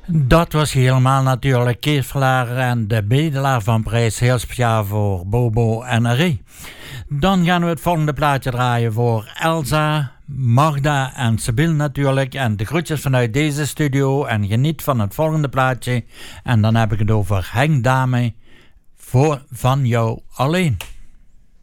Dat was helemaal natuurlijk Kees Verlaar en de bedelaar van prijs, heel speciaal voor Bobo en Rie. Dan gaan we het volgende plaatje draaien voor Elsa, Magda en Sibyl natuurlijk. En de groetjes vanuit deze studio en geniet van het volgende plaatje. En dan heb ik het over Henk Dame, voor van jou alleen.